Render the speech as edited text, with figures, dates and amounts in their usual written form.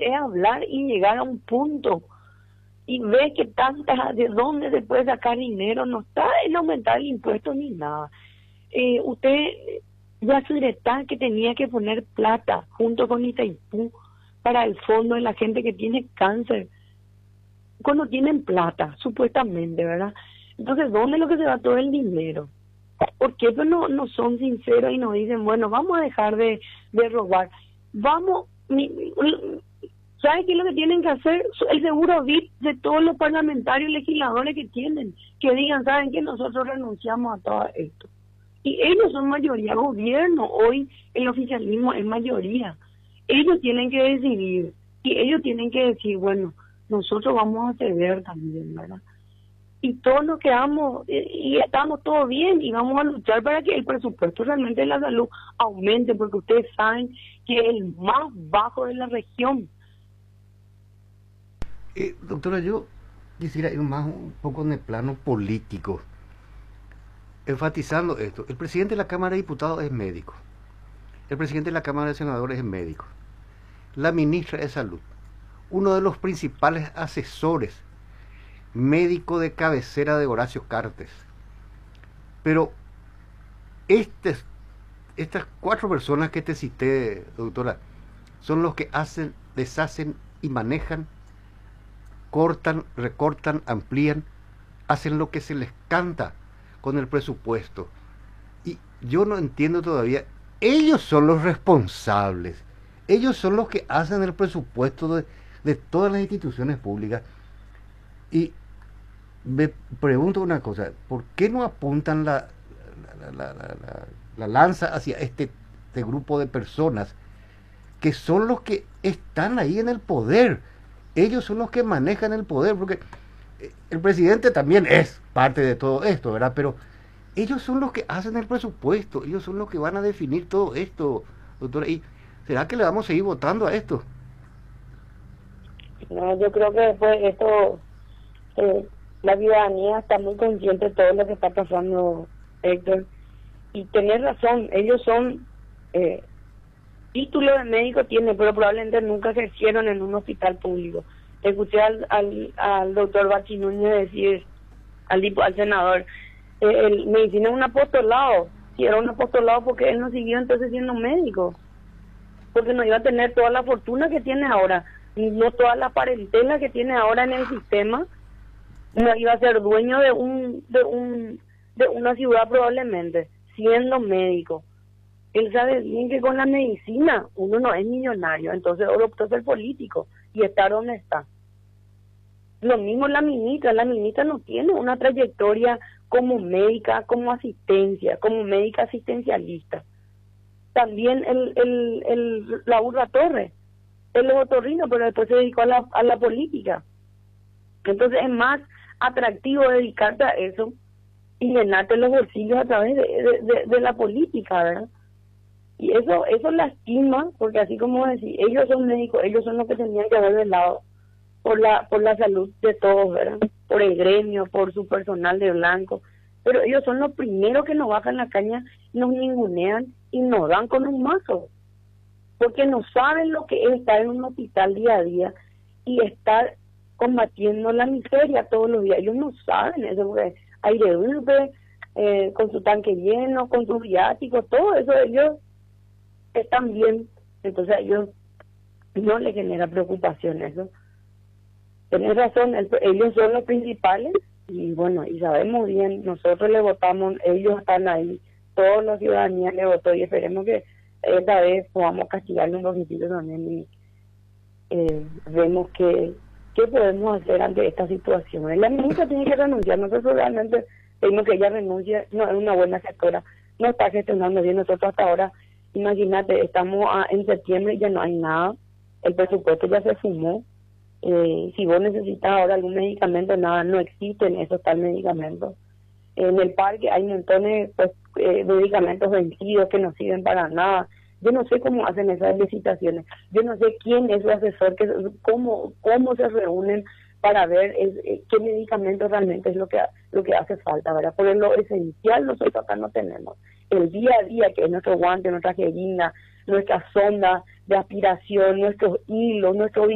es hablar y llegar a un punto. Y ve que de dónde se puede sacar dinero, no está en aumentar el impuesto ni nada. Usted, ya Suretá, que tenía que poner plata junto con Itaipú para el fondo de la gente que tiene cáncer, cuando tienen plata, supuestamente, ¿verdad? Entonces, ¿dónde es lo que se va todo el dinero? ¿Por qué pues no son sinceros y nos dicen, bueno, vamos a dejar de robar? ¿Sabe qué es lo que tienen que hacer? El seguro VIP de todos los parlamentarios y legisladores que tienen, que digan, ¿saben qué? Nosotros renunciamos a todo esto. Y ellos son mayoría, gobierno, hoy el oficialismo es mayoría. Ellos tienen que decidir, y ellos tienen que decir, bueno, nosotros vamos a ceder también, ¿verdad? Y todos nos quedamos, y estamos todos bien, y vamos a luchar para que el presupuesto realmente de la salud aumente, porque ustedes saben que es el más bajo de la región. Doctora, yo quisiera ir más un poco en el plano político, enfatizando esto. El presidente de la Cámara de Diputados es médico. El presidente de la Cámara de Senadores es médico. La ministra de Salud, uno de los principales asesores, médico de cabecera de Horacio Cartes. Pero estas 4 personas que te cité, doctora, son los que hacen, deshacen y manejan, cortan, recortan, amplían, hacen lo que se les canta con el presupuesto. Y yo no entiendo todavía, ellos son los responsables, ellos son los que hacen el presupuesto de todas las instituciones públicas. Y me pregunto una cosa, ¿por qué no apuntan la lanza hacia este grupo de personas que son los que están ahí en el poder? Ellos son los que manejan el poder, porque el presidente también es parte de todo esto, ¿verdad? Pero ellos son los que hacen el presupuesto, ellos son los que van a definir todo esto, doctora. ¿Y será que le vamos a seguir votando a esto? No, yo creo que después esto, la ciudadanía está muy consciente de todo lo que está pasando, Héctor. Y tenés razón, ellos son, título de médico tienen, pero probablemente nunca ejercieron en un hospital público. Escuché al doctor Bachi Núñez decir, al senador, medicina es un apostolado. Si era un apostolado, porque él no siguió entonces siendo médico, porque no iba a tener toda la fortuna que tiene ahora, no toda la parentela que tiene ahora en el sistema, no iba a ser dueño de una ciudad probablemente, siendo médico. Él sabe bien que con la medicina uno no es millonario, entonces optó a ser político y estar donde está. Lo mismo la ministra no tiene una trayectoria como médica, como médica asistencialista. También la Urra Torres, él es otorrino, pero después se dedicó a la política. Entonces es más atractivo dedicarte a eso y llenarte los bolsillos a través de la política, ¿verdad? Y eso lastima, porque así como decir, ellos son médicos, ellos son los que tenían que haber velado por la salud de todos, ¿verdad? Por el gremio, por su personal de blanco, pero ellos son los primeros que nos bajan la caña, nos ningunean y nos dan con un mazo, porque no saben lo que es estar en un hospital día a día y estar combatiendo la miseria todos los días. Ellos no saben eso, porque aire dulce, con su tanque lleno, con sus viáticos, todo eso ellos están bien. Entonces a ellos no les genera preocupación eso. Tenés razón, ellos son los principales y bueno, y sabemos bien, nosotros le votamos, ellos están ahí, toda la ciudadanía le votó y esperemos que esta vez podamos castigarle un poquitito también y vemos qué podemos hacer ante esta situación. La ministra tiene que renunciar, nosotros realmente pedimos que ella renuncie, no es una buena gestora, no está gestionando bien. Nosotros hasta ahora, imagínate, estamos en septiembre y ya no hay nada, el presupuesto ya se fumó. Si vos necesitas ahora algún medicamento, nada, no existen esos tal medicamentos. En el parque hay montones medicamentos vencidos que no sirven para nada. Yo no sé cómo hacen esas licitaciones, yo no sé quién es su asesor, cómo se reúnen para ver qué medicamento realmente es lo que hace falta, ¿verdad? Porque lo esencial nosotros acá no tenemos. El día a día, que es nuestro guante, nuestra jeringa, nuestra sonda de aspiración, nuestros hilos, nuestro